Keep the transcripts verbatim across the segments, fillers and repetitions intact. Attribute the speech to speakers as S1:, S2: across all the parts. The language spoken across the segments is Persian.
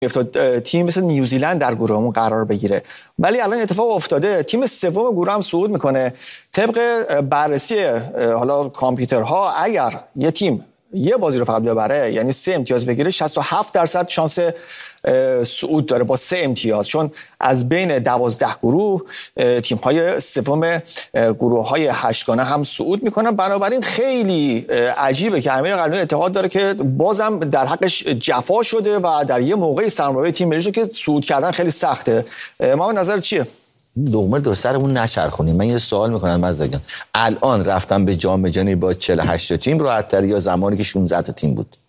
S1: افتاد تیم مثل نیوزیلند در گروهمون قرار بگیره، ولی الان اتفاق افتاده تیم سوم گروه هم صعود میکنه. طبق بررسی حالا کامپیوترها اگر یه تیم یه بازی رو فقط ببره، یعنی سه امتیاز بگیره، شصت و هفت درصد شانس صعود داره با سه امتیاز، چون از بین دوازده گروه تیم‌های سوم گروه‌های هشتگانه هم صعود میکنن. بنابراین خیلی عجیبه که امیر قلعه‌نویی اعتقاد داره که بازم در حقش جفا شده و در یه موقعی سرمربی تیم ملی شده که صعود کردن خیلی سخته. ما نظر چیه؟
S2: دغمه دو سرمون نچرخونیم. من یه سوال میکنم از جان، الان رفتم به جام جهانی با چهل و هشت تیم راحت‌تر یا زمانی که شانزده تا تیم بود؟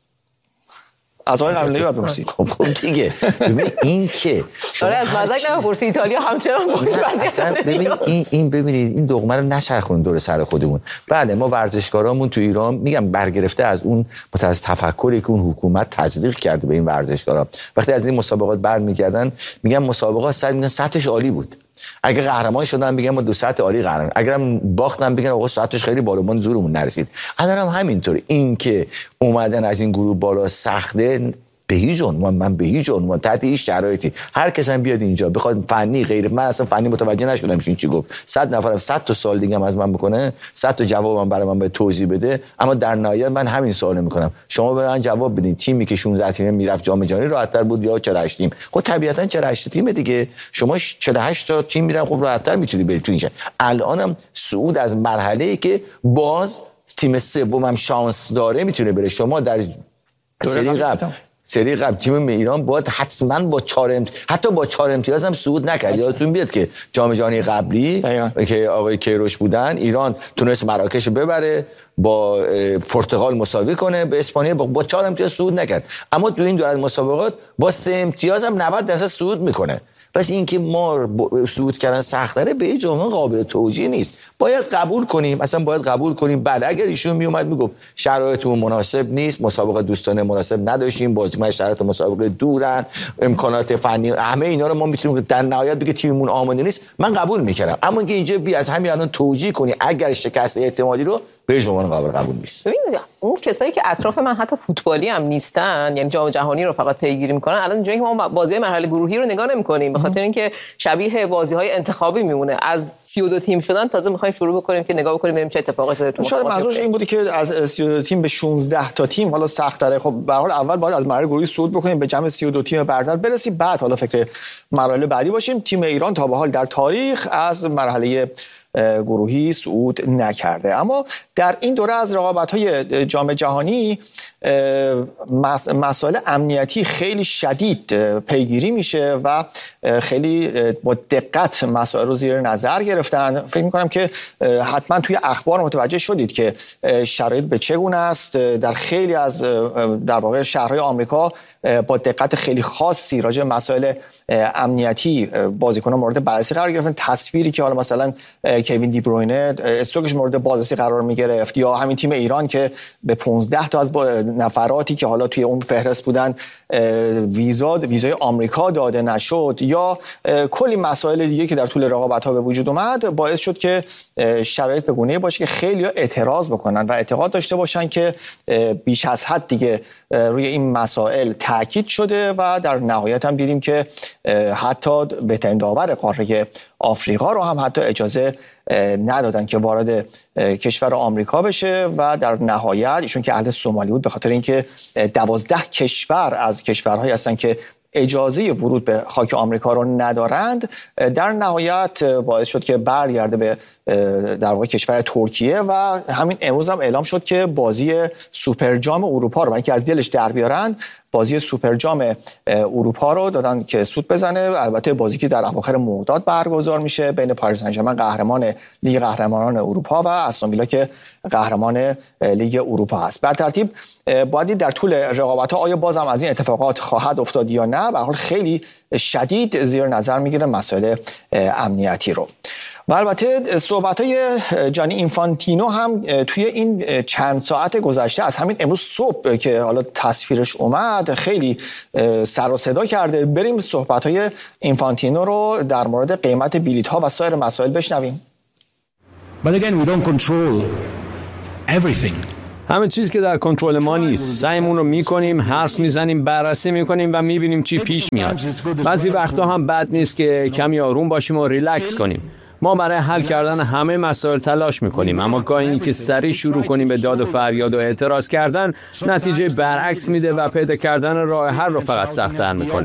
S1: از آقای قلعه‌نویی باید بپرسید.
S2: خب خب دیگه ببین این که
S3: آره از مزاج نپرسید ایتالیا همچنان با این وضعیت.
S2: ببین این این ببینید این دغمه رو نچرخونیم دور سر خودمون. بله ما ورزشکارامون تو ایران میگم برگرفته از اون متأسس تفکری که اون حکومت تزریق کرده به این ورزشکارا، وقتی از این مسابقات برمیگردن میگن مسابقات صد میگن سطحش عالی بود، اگه قهرمان شدن بگم ما دو ساعت عالی قهرمان، اگرم باختن بگن آقا ساعتش خیلی بالا ما زورمون نرسید. الانم همینطور، این که اومدن از این گروه بالا سخته به هیچ عنوان، من به هیچ عنوان تحت هیچ شرایطی هر کس هم بیاد اینجا بخواد فنی غیر، من اصلا فنی متوجه نشدم این چی گفت، صد نفرم صد تا سوال دیگه هم از من بکنه، صد تا جوابم برای من به توضیح بده، اما در نهایت من همین سوال میکنم شما به من جواب بدین تیمی که شانزده تیم میرفت جام جهانی راحت‌تر بود یا چهل و هشت تیم؟ خب طبیعتا چهل و هشت تیم دیگه، شما چهل و هشت تا تیم میرن خب راحت‌تر میتونی بری تو اینجا. الانم صعود از مرحله‌ای که باز تیم سوم هم شانس داره میتونه بره. شما در سری قبل سری قبل تیم ایران باید حتما با چهار امتیاز، حتی با چهار امتیاز هم صعود نکرد. یادتون بیاد که جام جهانی قبلی داید. که آقای کیروش بودن ایران تونست مراکش ببره، با پرتغال مساوی کنه، به اسپانیا با چهار امتیاز صعود نکرد، اما تو این دور مسابقات با سه امتیاز هم نود درصد صعود میکنه. پس این که ما صعود کردن سخت‌تره به هیچ عنوان قابل توجیه نیست. باید قبول کنیم، اصلا باید قبول کنیم. بعد اگر ایشون میومد میگفت شرایطمون مناسب نیست، مسابقه دوستانه مناسب نداشتیم، بازیکن شرایط مسابقه دورن، امکانات فنی، همه اینا رو ما میتونیم در نهایت بگه تیممون آماده نیست، من قبول میکردم. اما اینکه اینجا بی از همین الان توجیه کنی اگر شکست احتمالی رو به هیچ عنوان قابل قبول نیست.
S3: ببین اون کسایی که اطراف من حتی فوتبالی هم نیستن، یعنی جام جهانی رو فقط پیگیری میکنن، الان اینجایی که ما بازی‌های مرحله گروهی رو نگاه نمی‌کنیم به خاطر اینکه شبیه بازی‌های انتخابی میمونه. از سی و دو تیم شدن تازه می‌خوایم شروع بکنیم که نگاه بکنیم ببینیم چه اتفاقاتی افتاده.
S1: شاید منظورش این بودی که از سی و دو تیم به شانزده تا تیم حالا سخت‌تره. خب به هر حال اول باید از مرحله گروهی صعود بکنیم، به جمع سی و دو تیم برتر برسیم، بعد حالا فکر مراحل بعدی باشیم. تیم ایران تا به حال در تاریخ از مرحله گروهی صعود نکرده. اما در این دوره از رقابت‌های جام جهانی مسائل امنیتی خیلی شدید پیگیری میشه و خیلی با دقت مسائل رو زیر نظر گرفتن. فکر میکنم که حتما توی اخبار متوجه شدید که شرایط به چگونه است. در خیلی از در واقع شهرهای آمریکا با دقت خیلی خاصی راجع به مسائل امنیتی بازیکنان مورد بررسی قرار گرفتن. تصویری که حالا مثلا کوین دی بروینه استوکش مورد بازرسی قرار میگرفت، یا همین تیم ایران که به پانزده تا از نفراتی که حالا توی اون فهرست بودن ویزا ویزای آمریکا داده نشد، یا کلی مسائل دیگه که در طول رقابت‌ها به وجود اومد، باعث شد که شرایط به گونه‌ای باشه که خیلی‌ها اعتراض بکنن و اعتقاد داشته باشن که بیش از حد دیگه روی این مسائل تاکید شده و در نهایت هم دیدیم که حتی بهترین داور قاره آفریقا رو هم حتی اجازه ندادن که وارد کشور آمریکا بشه و در نهایت ایشون که اهل سومالی بود، به خاطر اینکه دوازده کشور از کشورهایی هستن که اجازه ورود به خاک آمریکا رو ندارند، در نهایت باعث شد که برگرده به در واقع کشور ترکیه و همین امروز هم اعلام شد که بازی سوپر جام اروپا رو برای اینکه از دلش در بیارن بازی سوپر جام اروپا رو دادن که سود بزنه. البته بازی که در اواخر مرداد برگزار میشه بین پاریس سن ژرمن قهرمان لیگ قهرمانان اروپا و استون ویلا که قهرمان لیگ اروپا هست. بر ترتیب باید در طول رقابت‌ها آیا باز هم از این اتفاقات خواهد افتاد یا نه، به هر حال خیلی شدید زیر نظر میگیره مسائل امنیتی رو. و البته صحبت‌های جانی اینفانتینو هم توی این چند ساعت گذشته از همین امروز صبح که حالا تصویرش اومد خیلی سر و صدا کرده. بریم صحبت‌های اینفانتینو رو در مورد قیمت بلیط‌ها و سایر مسائل بشنویم.
S4: But again we don't control everything. همه چیز که در کنترل ما نیست. سعیمون رو میکنیم، حرف میزنیم، بررسی میکنیم و میبینیم چی پیش میاد. بعضی وقتا هم بد نیست که کمی آروم باشیم و ریلکس کنیم. ما برای حل کردن همه مسائل تلاش میکنیم، اما گاهی این که سریع شروع کنیم به داد و فریاد و اعتراض کردن نتیجه برعکس میده و پیدا کردن راه حل رو فقط سخت‌تر میکنه.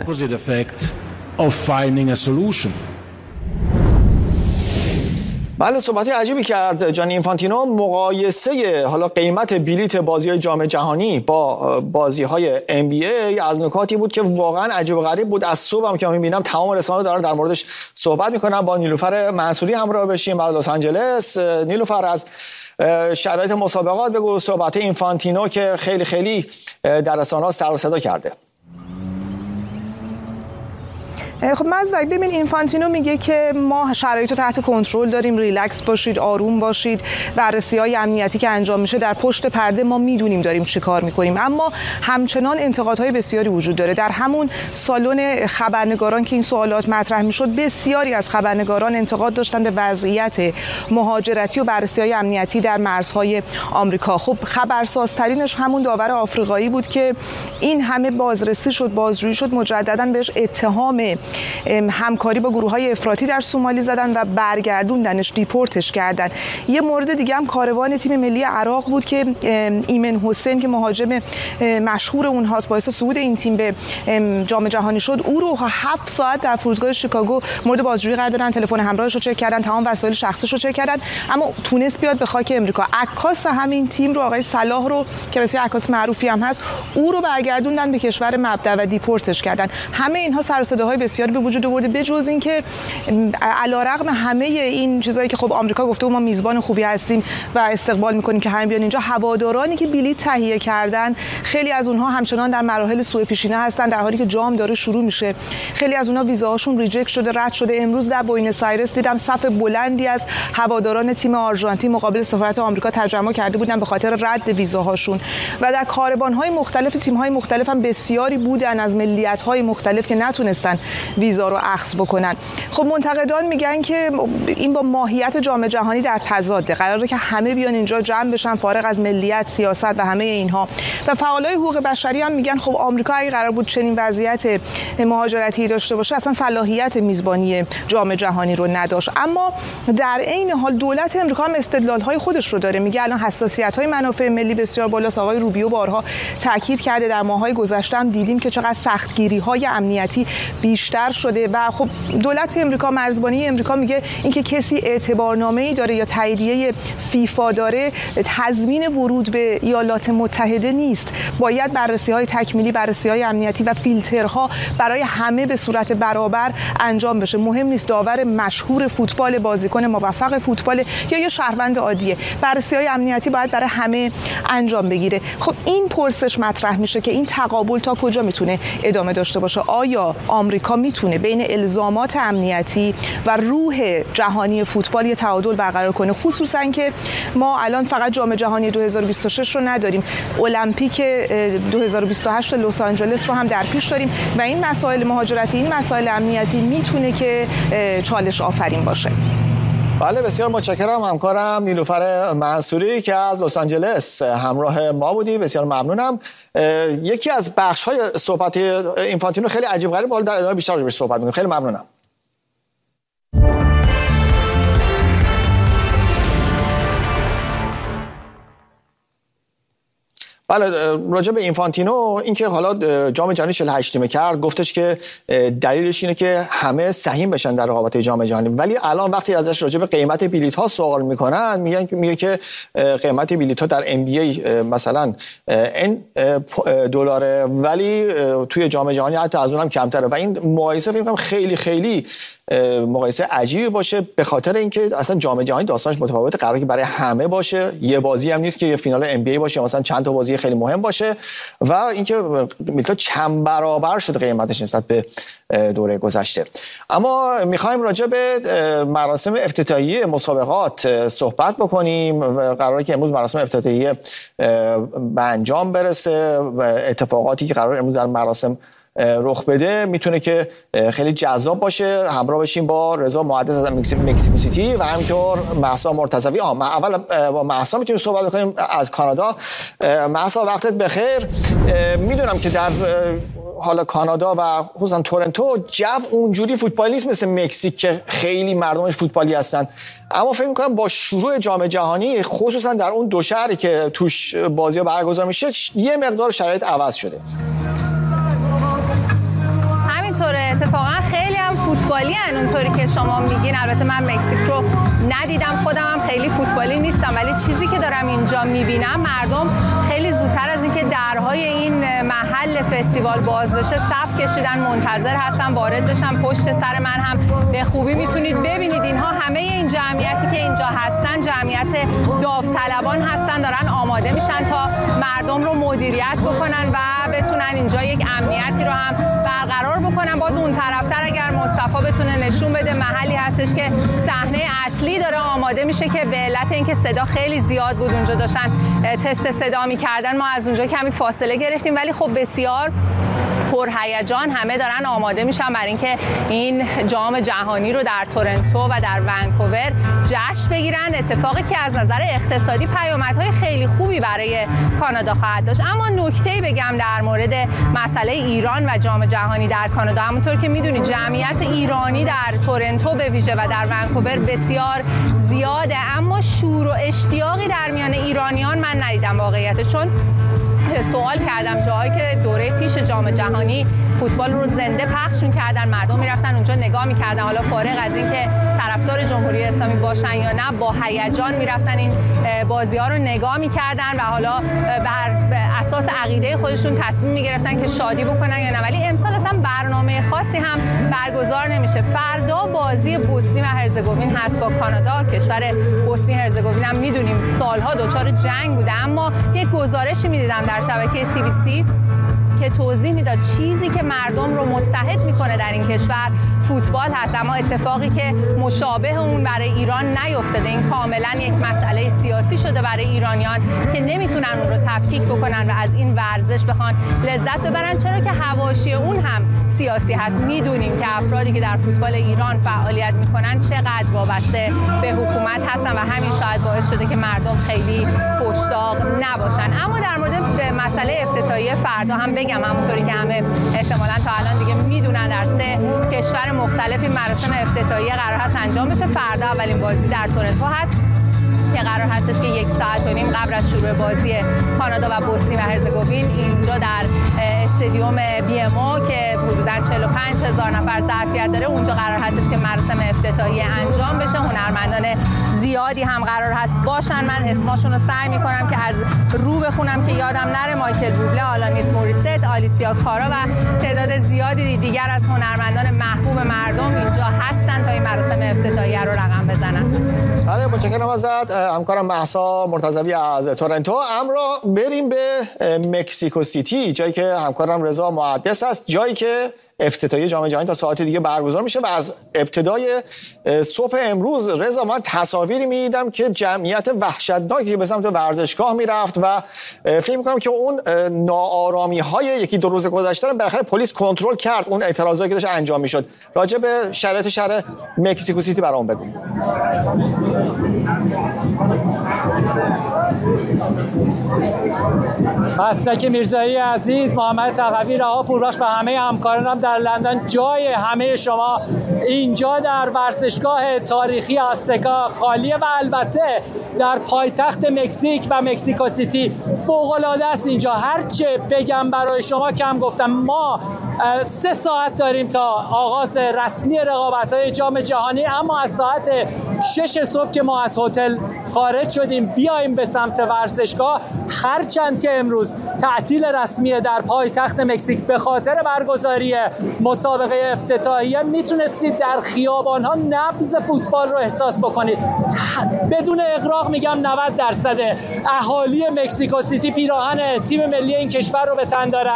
S1: بله، صحبتی عجیبی کرد جانی اینفانتینو. مقایسه حالا قیمت بلیت بازی‌های جام جهانی با بازی‌های ام بی ای از نکاتی بود که واقعا عجیب و غریب بود. از صبح هم که می‌بینم تمام رسانه‌ها دارن در موردش صحبت می‌کنن. با نیلوفر منصوری همراه بشیم از لس آنجلس. نیلوفر، از شرایط مسابقات بگو، صحبت اینفانتینو که خیلی خیلی در رسانه‌ها سر و صدا کرده.
S5: خب مزدک، ببین اینفانتینو میگه که ما شرایط رو تحت کنترل داریم، ریلکس باشید، آروم باشید، بررسی‌های امنیتی که انجام میشه در پشت پرده ما میدونیم داریم چی کار میکنیم. اما همچنان انتقادهای بسیاری وجود داره. در همون سالن خبرنگاران که این سوالات مطرح میشد، بسیاری از خبرنگاران انتقاد داشتن به وضعیت مهاجرتی و بررسی‌های امنیتی در مرزهای آمریکا. خب خبرسازترینش همون داور آفریقایی بود که این همه بازرسی شد، بازجویی شد، مجدداً بهش اتهام همکاری با گروه‌های افراطی در سومالی زدن و برگردوندنش، دیپورتش کردن. یه مورد دیگه هم کاروان تیم ملی عراق بود که ایمن حسین که مهاجم مشهور اونهاست، باعث صعود این تیم به جام جهانی شد، او رو هفت ساعت در فرودگاه شیکاگو مورد بازجویی قرار دادن، تلفن همراهش رو چک کردن، تمام وسایل شخصیش رو چک کردن، اما تونست بیاد به خاک امریکا. عکاس همین تیم رو، آقای صلاح رو که بسیار عکاس معروفی هم هست، او رو برگردوندن به کشور مبدأ و دیپورتش کردن. همه اینها سر و صداهای بسیاری به وجود آورده، بجز این که علیرغم همه این چیزایی که خب آمریکا گفته ما میزبان خوبی هستیم و استقبال میکنیم که همه بیان اینجا، هوادارانی که بلیط تهیه کردن خیلی از اونها همچنان در مراحل سوء پیشینه هستن، در حالی که جام داره شروع میشه. خیلی از اونها ویزاهاشون ریجکت شده، رد شده. امروز در بوئنوس آیرس دیدم صف بلندی از هواداران تیم آرژانتین مقابل سفارت آمریکا تجمع کرده بودن به خاطر رد ویزاهاشون. و در کاروان‌های مختلف تیم‌های مختلف هم بسیاری بودن از ملیت‌های مختلف که نتونستن ویزا رو اخذ بکنن. خب منتقدان میگن که این با ماهیت جام جهانی در تضاده. قراره که همه بیان اینجا جمع بشن، فارغ از ملیت، سیاست و همه اینها. و فعالای حقوق بشری هم میگن خب آمریکا اگه قرار بود چنین وضعیت مهاجرتی داشته باشه، اصلا صلاحیت میزبانی جام جهانی رو نداشت. اما در عین حال دولت امریکا هم استدلال‌های خودش رو داره. میگه الان حساسیت‌های منافع ملی بسیار بالاست. آقای روبیو بارها تاکید کرده، در ماه‌های گذشته هم دیدیم که چقدر سختگیری‌های امنیتی بیشتر شده. و خب دولت امریکا، مرزبانی امریکا میگه اینکه کسی اعتبارنامه‌ای داره یا تاییدیه فیفا داره تضمین ورود به ایالات متحده نیست. باید بررسی‌های تکمیلی، بررسی‌های امنیتی و فیلترها برای همه به صورت برابر انجام بشه. مهم نیست داور مشهور فوتبال، بازیکن موفق فوتبال یا یه شهروند عادیه، بررسی‌های امنیتی باید برای همه انجام بگیره. خب این پرسش مطرح میشه که این تقابل تا کجا میتونه ادامه داشته باشه؟ آیا آمریکا میتونه بین الزامات امنیتی و روح جهانی فوتبال یه تعادل برقرار کنه؟ خصوصا که ما الان فقط جام جهانی دو هزار و بیست و شش رو نداریم، المپیک دو هزار و بیست و هشت لس آنجلس رو هم در پیش داریم و این مسائل مهاجرتی، این مسائل امنیتی میتونه که چالش آفرین باشه.
S1: بله، بسیار متشکرم همکارم نیلوفر منصوری که از لس آنجلس همراه ما بودی. بسیار ممنونم. یکی از بخش‌های صحبت اینفانتینو خیلی عجیب غریب، حالا در ادامه بیشتر راجعش صحبت می‌کنیم. خیلی ممنونم. بله، راجع به اینفانتینو، اینکه حالا جام جهانی چهل و هشتمه کرد، گفتش که دلیلش اینه که همه سهیم بشن در رقابت جام جهانی. ولی الان وقتی ازش راجع به قیمت بلیط ها سوال میکنن، میگن میگه که قیمت بلیط ها در ام بی ای مثلا این دلاره، ولی توی جام جهانی حتی از اونم کمتره. و این مقایسه فکر کنم خیلی خیلی مقایسه عجیبی باشه، به خاطر اینکه اصلا جام جهانی داستانش متفاوته. قراره که برای همه باشه، یه بازی هم نیست که یه فینال ام بی ای باشه، مثلا چند تا بازی خیلی مهم باشه. و اینکه بلیط‌ها چند برابر شده قیمتش نسبت به دوره گذشته. اما میخوایم راجع به مراسم افتتاحیه مسابقات صحبت بکنیم. قراره که امروز مراسم افتتاحیه به انجام برسه و اتفاقاتی که قرار امروز در مراسم رخ بده میتونه که خیلی جذاب باشه. همراه بشیم با رضا محدث از مکزیکو سیتی و همینطور مهسا مرتضوی. آ اول با مهسا میتونیم صحبت بکنیم از کانادا. مهسا وقتت بخیر. میدونم که در حالا کانادا و خصوصا تورنتو جو اونجوری فوتبالی نیست مثل مکزیک که خیلی مردمش فوتبالی هستن، اما فکر می‌کنم با شروع جام جهانی خصوصا در اون دو شهری که توش بازی‌ها برگزار میشه یه مقدار شرایط عوض شده.
S6: همینطوره، اتفاقا خیلی هم فوتبالی هن اونطوری که شما میگین. البته من مکزیک رو ندیدم، خودم هم خیلی فوتبالی نیستم، ولی چیزی که دارم اینجا میبینم مردم خیلی زودتر از اینکه درهای این محل فستیوال باز بشه صف کشیدن، منتظر هستن وارد بشن. پشت سر من هم به خوبی میتونید ببینید اینها همه این جمعیتی که اینجا هستن جمعیت داوطلبان هستن، دارن آماده میشن تا مردم رو مدیریت بکنن و بتونن اینجا یک امنیتی رو هم برقرار بکنن. باز اون طرفتر اگر مصطفی بتونه نشون بده محلی هستش که صحنه اصلی داره آماده میشه که به علت اینکه صدا خیلی زیاد بود اونجا داشتن تست صدا میکردن، ما از اونجا کمی فاصله گرفتیم، ولی خب بسیار پرهیجان همه دارن آماده میشن برای اینکه این جام جهانی رو در تورنتو و در ونکوور جشن بگیرن. اتفاقی که از نظر اقتصادی پیامدهای خیلی خوبی برای کانادا خواهد داشت. اما نکته‌ای بگم در مورد مسئله ایران و جام جهانی در کانادا. همونطور که میدونید جمعیت ایرانی در تورنتو به ویژه و در ونکوور بسیار زیاده، اما شور و اشتیاقی در میان ایرانیان من ندیدم واقعیت. چون سوال کردم جاهایی که دوره پیش جام جهانی فوتبال رو زنده پخش می‌کردن، مردم میرفتن اونجا نگاه می‌کردن، حالا فارغ از اینکه طرفدار جمهوری اسلامی باشن یا نه، با هیجان میرفتن این بازی‌ها رو نگاه می‌کردن و حالا بر اساس عقیده خودشون تصمیم می‌گرفتن که شادی بکنن یا نه. ولی امسال اصلا برنامه خاصی هم برگزار نمیشه. فردا بازی بوسنی و هرزگوین هست با کانادا. کشور بوسنی هرزگوین هم می‌دونیم سالها دچار جنگ بوده، اما یک گزارشی می‌دیدم در شبکه سی بی سی که توضیح میداد چیزی که مردم رو متحد میکنه در این کشور فوتبال هست، اما اتفاقی که مشابه اون برای ایران نیفتاده. این کاملا یک مسئله سیاسی شده برای ایرانیان که نمیتونن اون رو تفکیک بکنن و از این ورزش بخوان لذت ببرن، چرا که حواشی اون هم سیاسی هست. میدونیم که افرادی که در فوتبال ایران فعالیت میکنن چقدر وابسته به حکومت هستن و همین شاید باعث شده که مردم خیلی خوش‌طاق نباشن. اما در مورد مسئله افتتاحیه فردا هم بگم، همونطوری که همه احتمالاً تا الان دیگه میدونن در سه کشور مختلف این مراسم افتتاحیه قرار هست انجام بشه. فردا اولین بازی در تورنتو هست که قرار هستش که یک ساعت و نیم قبل از شروع بازی کانادا و بوسنی و هرزگوین اینجا در استادیوم بی ام او که حدوداً چهل و پنج هزار نفر ظرفیت داره اونجا قرار هستش که مراسم افتتاحیه انجام بشه. هنرمندان زیادی هم قرار هست باشن. من اسمشون رو سعی میکنم که از رو بخونم که یادم نره. مایکل بوبله، آلانیس موریست، آلیسیا کارا و تعداد زیادی دیگر از هنرمندان محبوب مردم اینجا هستن تا این مراسم افتتاحیه رو رقم بزنن.
S1: بله، متشکرم ازت همکارم مهسا مرتضوی از تورنتو. امرا بریم به مکزیکو سیتی، جایی که همکارم رضا محدث است، جایی که افتتاحیه جام جهانی تا ساعت دیگه برگزار میشه و از ابتدای صبح امروز رضا من تصاویری میدیدم که جمعیت وحشتناکی که به سمت ورزشگاه میرفت و فکر میکنم که اون ناآرامی های یکی دو روز گذشته رو بالاخره پلیس کنترل کرد، اون اعتراضاتی که داشت انجام میشد. راجع به شرایط شهر مکزیکو سیتی برام بگو.
S7: مسلک میرزایی عزیز، محمد تقوی، رها پوربخش و همه همکارانم در لندن، جای همه شما اینجا در ورزشگاه تاریخی آزتکا خالیه و البته در پایتخت مکزیک و مکزیکو سیتی فوق‌العاده است. اینجا هرچه بگم برای شما کم گفتم. ما سه ساعت داریم تا آغاز رسمی رقابت‌های جام جهانی، اما از ساعت شش صبح که ما از هتل خارج شدیم بیایم به سمت ورزشگاه، هرچند که امروز تعطیل رسمی در پایتخت مکزیک به خاطر برگزاری مسابقه افتتاحیه، میتونستید در خیابان‌ها نبض فوتبال رو احساس بکنید. بدون اغراق میگم نود درصد اهالی مکزیکو سیتی پیراهن تیم ملی این کشور رو به تن دارن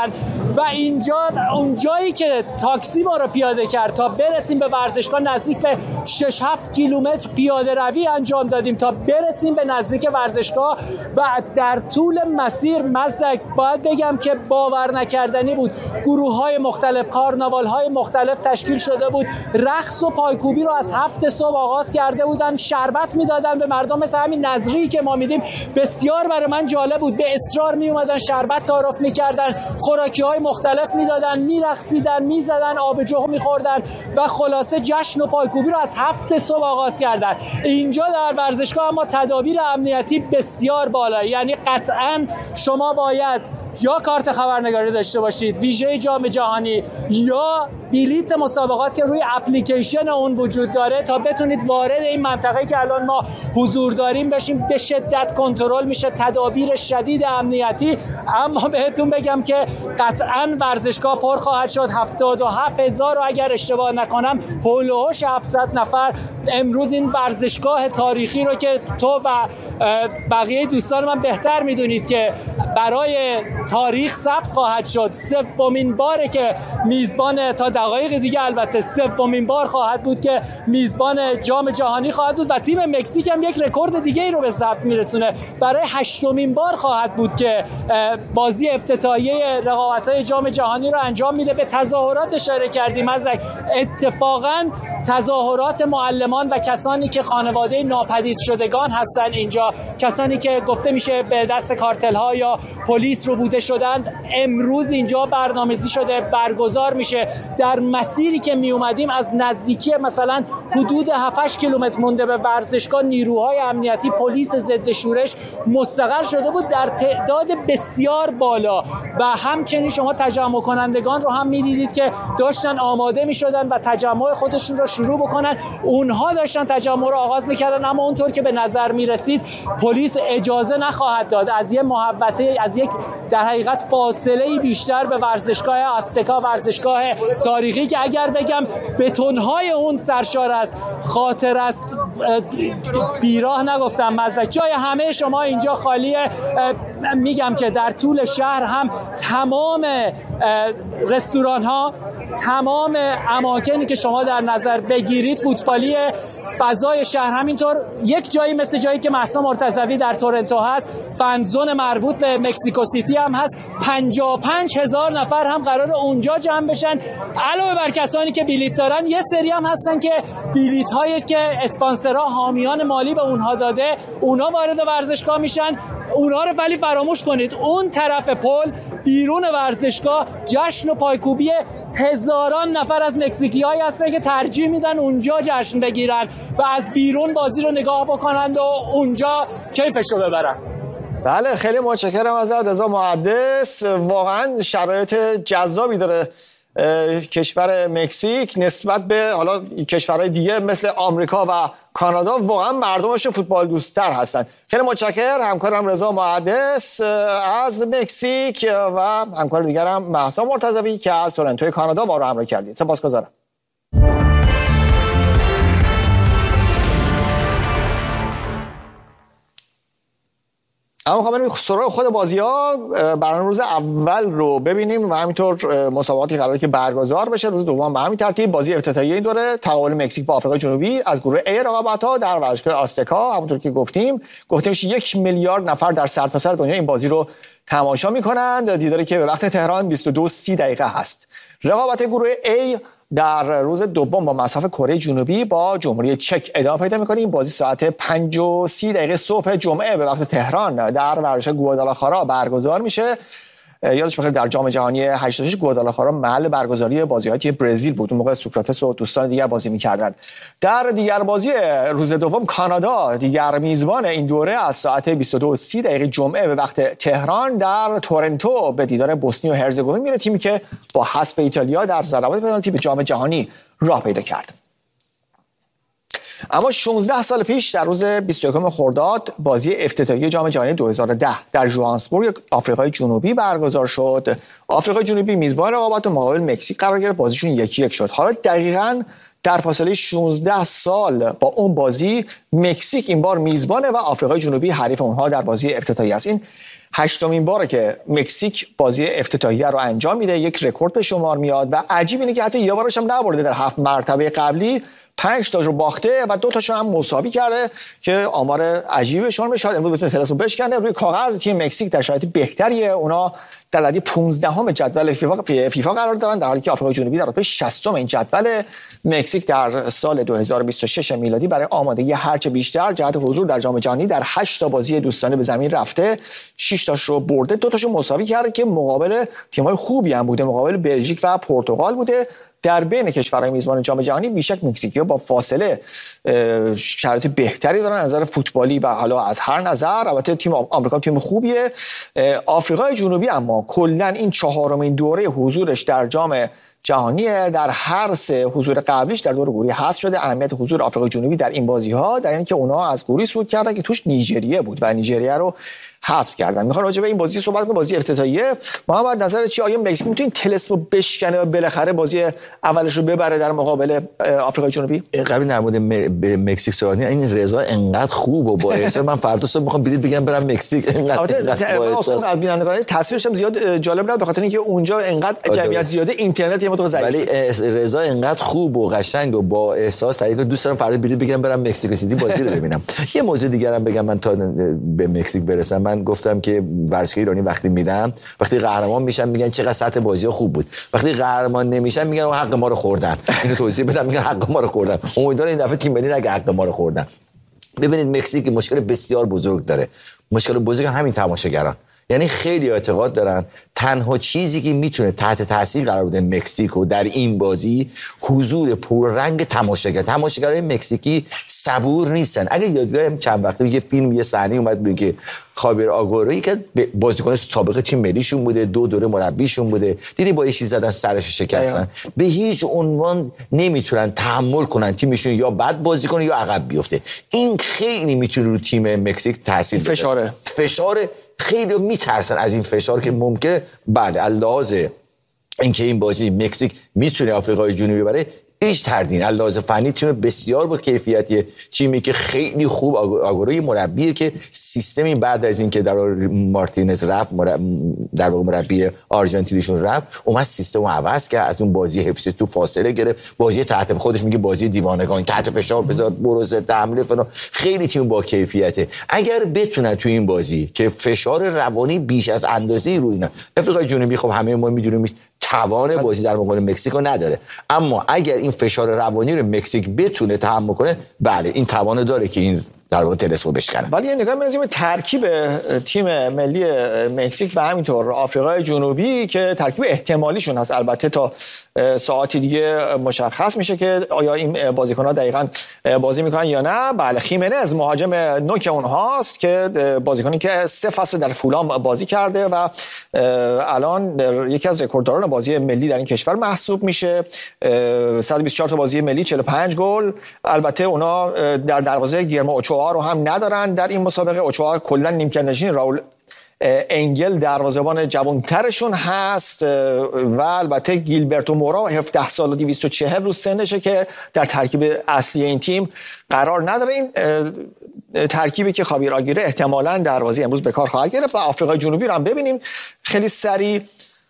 S7: و اینجا اونجایی که تاکسی ما رو پیاده کرد تا برسیم به ورزشگاه نزدیک به شش هفت کیلومتر پیاده روی انجام دادیم تا برسیم به نزدیک ورزشگاه و در طول مسیر مزدک باید بگم که باور نکردنی بود. گروه های مختلف، کارناوال های مختلف تشکیل شده بود. رقص و پایکوبی رو از هفت صبح آغاز کرده بودن، شربت میدادن به مردم، مثل همین نظری که ما میدیم. بسیار برای من جالب بود. به اصرار می اومدن شربت تعارف میکردن، خوراکی های مختلف میدادن، میرقصیدن، میزدن، آبجو میخوردن و خلاصه جشن و پایکوبی رو از هفت صبح آغاز کردن. اینجا در ورزشگاه اما تدابیر امنیتی بسیار بالا، یعنی قطعاً شما باید یا کارت خبرنگاری داشته باشید ویژه جام جهانی یا بلیت مسابقات که روی اپلیکیشن اون وجود داره تا بتونید وارد این منطقه که الان ما حضور داریم بشیم. به شدت کنترل میشه، تدابیر شدید امنیتی. اما بهتون بگم که قطعاً ورزشگاه پر خواهد شد. هفتاد و هفت هزار و اگر اشتباه نکنم حول و حوش هفتصد نفر امروز این ورزشگاه تاریخی رو که تو و بقیه دوستان من بهتر میدونید که برای تاریخ ثبت خواهد شد. سومین باره که میزبان، تا دقایق دیگه البته سومین بار خواهد بود که میزبان جام جهانی خواهد بود و تیم مکزیک هم یک رکورد دیگه ای رو به ثبت میرسونه. برای هشتمین بار خواهد بود که بازی افتتاحیه رقابت‌های جام جهانی رو انجام میده. به تظاهرات اشاره کردیم از اتفاقاً تظاهرات معلمان و کسانی که خانواده ناپدید شدگان هستن اینجا، کسانی که گفته میشه به دست کارتل‌ها یا پلیس رو بوده شدند، امروز اینجا برنامه‌ریزی شده برگزار میشه. در مسیری که می اومدیم از نزدیکی مثلا حدود هفت هشت کیلومتر مونده به ورزشگاه نیروهای امنیتی، پلیس ضد شورش مستقر شده بود در تعداد بسیار بالا و همچنین شما تجمع کنندگان رو هم می‌دیدید که داشتن آماده می‌شدن و تجمع خودشون رو شروع بکنن. اونها داشتن تجمع رو آغاز می‌کردن، اما اونطور که به نظر می‌رسید پلیس اجازه نخواهد داد از یه محوطه، از یک در حقیقت فاصله بیشتر به ورزشگاه آستکا، ورزشگاه تاریخی که اگر بگم بتون‌های اون سرشار است، خاطر است، بیراه نگفتم، مزه جای همه شما اینجا خالیه. میگم که در طول شهر هم تمام رستوران ها، تمام اماکنی که شما در نظر بگیرید فوتبالی، فضای شهر همینطور. یک جایی مثل جایی که مهسا مرتضوی در تورنتو هست، فنزون مربوط به مکزیکو سیتی هم هست، پنجاه و پنج هزار نفر هم قرار اونجا جمع بشن. علاوه بر کسانی که بلیت دارن، یه سری هم هستن که بلیت هایی که اسپانسرها، حامیان مالی به اونها داده، اونها وارد ورزشگاه میشن. اونها رو ولی فراموش کنید، اون طرف پل بیرون ورزشگاه جشن و پایکوبی هزاران نفر از مکزیکی هایی هستن که ترجیح میدن اونجا جشن بگیرن و از بیرون بازی رو نگاه بکنند و اونجا کیفش رو ببرن.
S1: بله، خیلی متشکرم از رضا محدث. واقعا شرایط جذابی داره کشور مکزیک نسبت به حالا کشورهای دیگه مثل آمریکا و کانادا. واقعا مردمش فوتبال دوست‌تر هستن. خیلی متشکرم همکارم رضا محدث از مکزیک و همکار دیگرم مهسا مرتضوی که از تورنتو کانادا ما رو همراه کردید. سپاسگزارم. اما خب بریم سراغ خود بازی‌ها. برنامه روز اول رو ببینیم و همینطور مسابقاتی قراره که برگزار بشه. روز دوم به همین ترتیب بازی افتتاحیه این دوره تقابل مکزیک با آفریقای جنوبی از گروه A رقابت‌ها در ورزشگاه آستکا. همونطور که گفتیم گفتیم یک میلیارد نفر در سرتاسر دنیا این بازی رو تماشا می‌کنند. دیداری که به وقت تهران بیست و دو و سی دقیقه هست. رقابت گروه A در روز دوم با مصاف کره جنوبی با جمهوری چک ادامه پیدا می‌کنه. این بازی ساعت پنج و سی دقیقه صبح جمعه به وقت تهران در ورزشگاه گوادالاخارا برگزار میشه. یادش بخیر در جام جهانی هشتاد و شش گوادالاخارا محل برگزاری بازی‌های تیم برزیل بود. اون موقع سوکراتس و دوستان دیگر بازی می‌کردند. در دیگر بازی روز دوم کانادا دیگر میزبان این دوره از ساعت بیست و دو و سی دقیقه جمعه به وقت تهران در تورنتو به دیدار بوسنی و هرزگوین میره، تیمی که با حذف ایتالیا در ضربات پنالتی به جام جهانی راه پیدا کرد. اما شانزده سال پیش در روز بیست و یکم خرداد بازی افتتاحیه جام جهانی دو هزار و ده در ژوهانسبورگ آفریقای جنوبی برگزار شد. آفریقای جنوبی میزبان رقابت و مقابل مکزیک قرار گرفت. بازیشون یکی یک شد. حالا دقیقاً در فاصله شانزده سال با اون بازی مکزیک این بار میزبانه و آفریقای جنوبی حریف اونها در بازی افتتاحیه است. این هشتمین باره که مکزیک بازی افتتاحیه رو انجام میده، یک رکورد به شمار میاد و عجیب اینه که حتی یه بارش هم نبرده. در هفت مرتبه قبلی پنج تاش رو باخته و دو تاشو هم مساوی کرده که آمار عجیبه شون بشه. امروز بتونه تلسمو بشکنه. روی کاغذ تیم مکزیک در شرایط بهتریه، اونا در رده پانزدهم جدول فیفا فیفا قرار دارن، در حالی که آفریقای جنوبی در رتبه شصتم این جدول. مکزیک در سال دو هزار و بیست و شش میلادی برای آمادگی هرچه بیشتر جهت حضور در جام جهانی در هشت تا بازی دوستانه به زمین رفته، شش تاش رو برده، دو تاشو مساوی کرده که مقابل تیم‌های خوبی هم بوده، مقابل بلژیک و پرتغال بوده. در بین کشورهای میزبان جام جهانی بیشک مکزیکی‌ها با فاصله شرایط بهتری دارن از نظر فوتبالی و حالا از هر نظر. البته تیم آمریکا تیم خوبیه. آفریقای جنوبی اما کلا این چهارمین دوره حضورش در جام جهانی، در هر سه حضور قبلیش در دور گروهی حذف شده. اهمیت حضور آفریقای جنوبی در این بازی‌ها در اینکه اونها از گروهی صعود کردن که توش نیجریه بود و نیجریه رو حذف کردن. میخوام راجع به این بازی صحبت کنم، بازی افتتاحیه. محمد نظر چی؟ آیا مکزیک میتونه تلسمو بشکنه و بالاخره بازی اولش رو ببره در مقابل آفریقای جنوبی؟
S2: قبل در مورد مکزیک صحبت کنیم. این رضا انقدر خوب و با احساس من فردا صبح میخوام بلیط بگم برم مکزیک. انقدر با احساس. از بینندگان تصویرش هم زیاد جالب نبود به خاطر اینکه اونجا انقدر جمعیت زیاده، اینترنت یه مقدار ضعیف. ولی رضا انقدر خوب و قشنگ و با احساس تعریف کرد دوست دارم فردا بلیط بگیرم برم مکزیکو سیتی بازی رو ببینم. یه موضوع دیگه هم بگم من تا به مکزیک برسم. من گفتم که ورزشگاه ایرانی وقتی میرم، وقتی قهرمان میشن میگن چقدر سطح بازی‌ها خوب بود، وقتی قهرمان نمیشن میگن حق ما رو خوردن. اینو توضیح بدم، میگن حق ما رو خوردن. امیدوارم این دفعه تیم ملی نگه حق ما رو خوردن. ببینید مکزیک مشکل بسیار بزرگ داره. مشکل بزرگ همین تماشاگران. یعنی خیلی اعتقاد دارن تنها چیزی که میتونه تحت تاثیر قرار بده مکزیکو در این بازی حضور پررنگ تماشاگر. تماشاگرای مکزیکی صبور نیستن. اگه یادگارم چند وقته یه فیلم یه صحنه اومد بود که خاویر آگورویی که بازیکن سابق تیم ملیشون بوده، دو دوره مربیشون بوده، دیدی با یه چیز زدن سرش شکستن. به هیچ عنوان نمیتونن تحمل کنن تیمشون یا بد بازی کنه یا عقب بیفته. این خیلی میتونه رو تیم مکزیک تاثیر بذاره. فشاره فشار خیلی میترسن از این فشار که ممکنه بله اللحاظ اینکه این بازی مکزیک میتونه آفریقای جنوبی ببره هیچ تردید. اللحاظ فنی تیم بسیار با کیفیتیه، تیمی که خیلی خوب آگوروی مربیه که سیستمی بعد از اینکه در مارتینز رفت در واقع مربی آرژانتینیشون رفت اومد سیستمو عوض کرد، از اون بازی حفظ تو فاصله گرفت، بازی تحت خودش میگه بازی دیوانگان، تحت فشار بذار بروز حمله فلان. خیلی تیم با کیفیته. اگر بتونن تو این بازی که فشار روانی بیش از اندازه روی اینا، آفریقای جنوبی خب همه ما میدونیم توان بازی در مقابل مکزیکو نداره، اما اگر این فشار روانی رو مکزیک بتونه تحمل کنه بله این توان داره که این در واقع تلسمو بشکنه.
S1: ولی یه نگاه بندازیم ترکیب تیم ملی مکزیک و همینطور آفریقای جنوبی که ترکیب احتمالیشون هست. البته تا ساعتی دیگه مشخص میشه که آیا این بازیکن‌ها دقیقاً بازی میکنن یا نه. بله خیمنز مهاجم نوک اونهاست که بازیکنی که سه فصل در فولام بازی کرده و الان یکی از رکوردداران بازی ملی در این کشور محسوب میشه. صد و بیست و چهار تا بازی ملی، چهل و پنج گل. البته اونا در دروازه گیرمو اوچوآ رو هم ندارن در این مسابقه. اوچوآ کلا نیمکت نشین راول انگل دروازه‌بان جوان‌ترشون هست و البته گیلبرتو مورا هفده سال و دویست و چهل روز سنشه که در ترکیب اصلی این تیم قرار نداره. این ترکیبی که خاویر آگیره احتمالاً دروازه امروز به کار خواهد گرفت. و آفریقای جنوبی رو هم ببینیم خیلی سریع.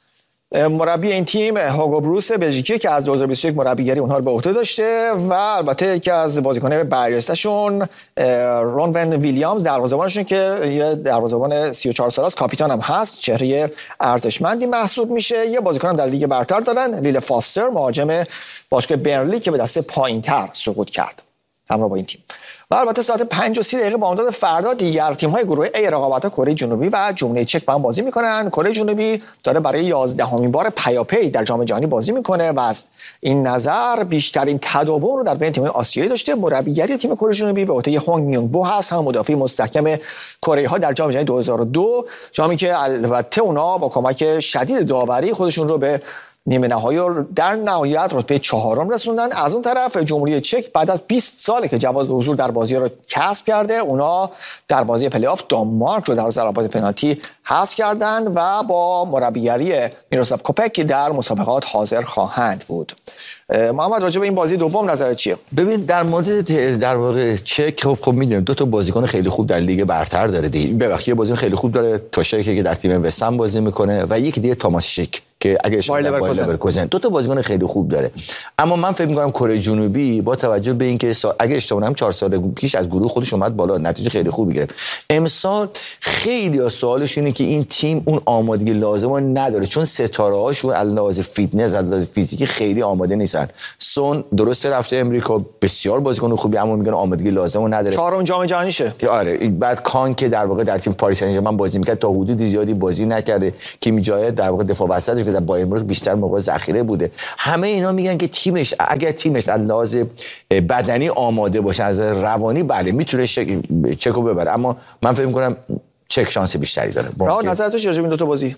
S1: مربی این تیم هوگو بروس بلژیکی که از دو هزار و بیست و یک مربیگری اونها رو به عهده داشته و البته یکی از بازیکن‌های برجسته‌شون رون ون ویلیامز دروازه‌بانشون که یه دروازه‌بان سی و چهار ساله است، کاپیتان هم هست، چهره ارزشمندی محسوب میشه. یه بازیکن هم در لیگ برتر دارن، لیل فاستر مهاجم باشگاه برنلی که به دسته پایین‌تر سقوط کرد همراه با این تیم. و البته ساعت پنج و سی دقیقه با امداد فردا دیگر تیم‌های گروه A رقابت‌ها کره جنوبی و جمهوری چک با هم بازی می‌کنن. کره جنوبی داره برای یازدهمین بار پیاپی در جام جهانی بازی می‌کنه و از این نظر بیشترین تداوم رو در بین تیم‌های آسیایی داشته. مربیگری تیم کره جنوبی به عهده هونگ میونگ بو هست، هم مدافع مستحکم کره‌ها در جام جهانی دو هزار و دو، جامی که البته اونا با کمک شدید داوری خودشون رو به نیمه نهایی رو در نهایت رتبه چهارم رسوندن. از اون طرف جمهوری چک بعد از بیست ساله که جواز حضور در بازی رو کسب کرده، اونا در بازی پلی آف دانمارک رو در ضربات پنالتی حذف کردند و با مربیگری میروسلاو کوپک در مسابقات حاضر خواهند بود. محمد راجع به این بازی دوم نظرت چیه؟
S2: ببین در مورد در واقع چک خب خب میدونیم دو تا بازیکن خیلی خوب در لیگ برتر داره دیگه. ببخشید بازیکن خیلی خوب داره، توشکی که در تیم وستهم بازی میکنه و یکی دیگه تاماشیک که اگه اشتباه نکنم دو تا بازیکن خیلی خوب داره. اما من فکر می‌کنم کره جنوبی با توجه به اینکه سا... اگه اشتباه نکنم چهار سال پیش از گروه خودش اومد بالا، نتیجه خیلی خوبی گرفت. امسال خیلی سوالش اینه که این تیم اون آمادگی لازم رو نداره، چون ستاره‌هاشون از لحاظ فیتنس از لحاظ فیزیکی خیلی آماده نیستن. سون درسته رفته امریکا، بسیار بازیکن خوبی، اما میگن آمادگی لازم رو نداره.
S1: چهارم جام جهانیشه.
S2: آره بعد کان که در واقع در تیم پاریس سن ژرمن بازی میکرد تا حدودی زیادی بازی نکرده، کیمی جای در واقع دفاع وسطش که در بایر مونیخ بیشتر موقع ذخیره بوده. همه اینا میگن که تیمش اگر تیمش از لحاظ بدنی آماده باشه، از روانی بله میتونه چکو ببره، اما من فکر می‌کنم چک شانس بیشتری داره.
S1: راه نظرت چیه راجع به این دو تا بازی؟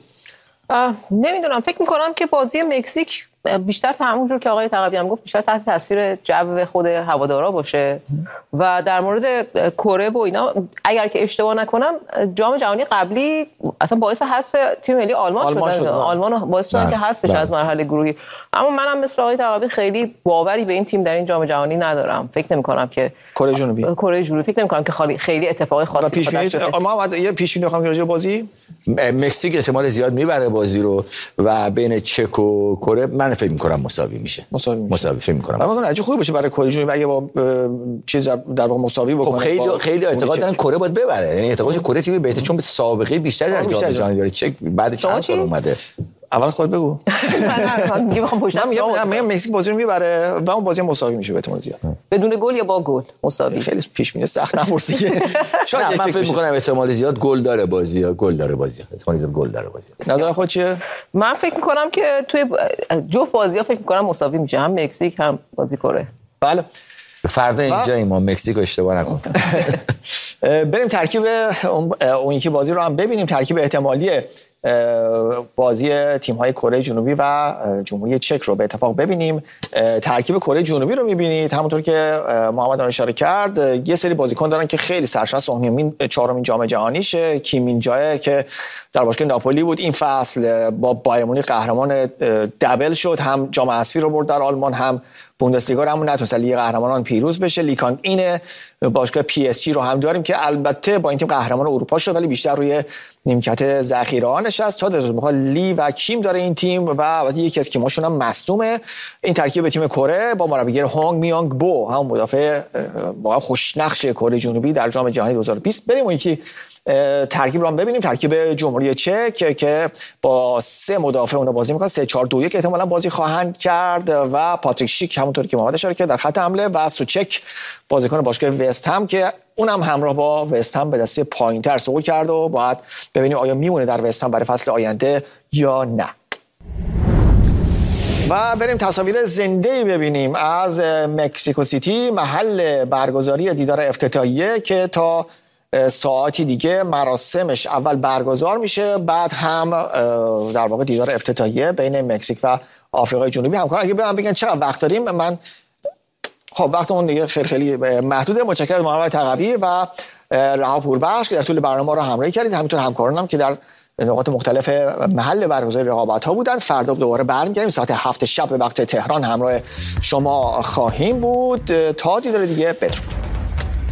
S3: نمیدونم، فکر میکنم که بازی مکزیک بیشتر تا همونجور که آقای تقوی هم گفت بیشتر تحت تاثیر جو خود هوادارا باشه و در مورد کره و اینا اگر که اشتباه نکنم جام جهانی قبلی اصلا باعث حذف تیم ملی آلمان, آلمان شد. آلمان باعث شد که حذف بشه از مرحله گروهی. اما منم مثل آقای تقوی خیلی باوری به این تیم در این جام جهانی ندارم. فکر نمی‌کنم که
S1: کره جنوبی
S3: کره جنوبی فکر نمی‌کنم که خیلی اتفاق خاصی
S1: پیش بینی محمد یه پیش بینی بخوام راجع به بازی
S2: مکزیک احتمال زیاد میبره بازی رو و بین چک و کره من فکر می‌کنم مساوی میشه.
S1: مساوی میشه.
S2: مساوی فکر می‌کنم.
S1: اما نتیجه خوبی باشه برای کره جنوبی اگه با چیز در واقع مساوی بکنه.
S2: خب خیلی با... خیلی اعتقاد دارن کره باید ببره. یعنی اعتقاد کره تیم بهتره چون به سابقه بیشتری در جام جهانی داره. چک بعد چند سال اومده.
S1: اول خود بگو.
S3: من میگم میخوام پشت
S1: من میگم مکزیک بازی رو میبره و اون بازی مساوی میشه به احتمال زیاد.
S3: بدون گل یا با گل مساوی.
S1: خیلی پیش بینی سخت نپرسی که
S2: شاید من فکر می‌کنم احتمال زیاد گل داره بازی، گل داره بازی. احتمال زیاد گل داره بازی.
S1: نظر خود چیه؟
S3: من فکر می‌کنم که توی جفت بازی‌ها فکر می‌کنم مساوی میشه، هم مکزیک هم بازی کره.
S1: بله.
S2: فردا اینجا ما مکزیک رو اشتباه نکن.
S1: بریم ترکیب اون یکی بازی رو هم ببینیم. ترکیب احتمالی بازی تیم‌های کره جنوبی و جمهوری چک رو به اتفاق ببینیم. ترکیب کره جنوبی رو می‌بینید همونطور که محمد اشاره کرد یه سری بازیکن دارن که خیلی سرشناس اونمین چهارمین جام جهانیشه. کیمین جای که در باشگاه ناپولی بود این فصل با بایر مونیخ قهرمان دبل شد، هم جام حذفی رو برد در آلمان هم بوندسلیگا رو، هم نتونست لیگ قهرمانان پیروز بشه. لیکانگ این باشگاه پی اس جی رو هم داریم که البته با این تیم قهرمان اروپا شد ولی بیشتر روی نیمکت ذخیره‌ها نشست. تا در لی و کیم داره این تیم و البته یکی از کیماشون هم مصدومه. این ترکیب تیم کره با مربیگری هونگ میانگ بو، هم مدافع واقعا خوشنقش کره جنوبی در جام جهانی دو هزار و بیست. بریم اون یکی ترکیب رو هم ببینیم. ترکیب جمهوری چک که با سه مدافع اون بازی میکنن، سه چهار دو یک احتمالاً بازی خواهند کرد و پاتریک شیک همونطور که محمد اشاره کرد در خط حمله و سوچک بازیکن باشگاه وست هم که اونم همراه با وست هم به دسته پایین‌تر صعود کرد و باید ببینیم آیا میمونه در وست هم برای فصل آینده یا نه. و بریم تصاویر زنده‌ای ببینیم از مکزیکو سیتی، محل برگزاری دیدار افتتاحیه که تا ساعتی دیگه مراسمش اول برگزار میشه، بعد هم در واقع دیدار افتتاحیه بین مکزیک و آفریقای جنوبی همکار. اگه بهم بگن چقدر وقت داریم، من خب وقتمون دیگه خیلی خیلی محدوده. متشکرم از محمد تقوی و رها پوربخش که در طول برنامه رو همراهی کردید، همینطور همکارانم که در نقاط مختلف محل برگزاری رقابت‌ها بودن. فردا دوباره برمیگردیم ساعت هفت شب به وقت تهران همراه شما خواهیم بود. تا دیدار دیگه بدرود.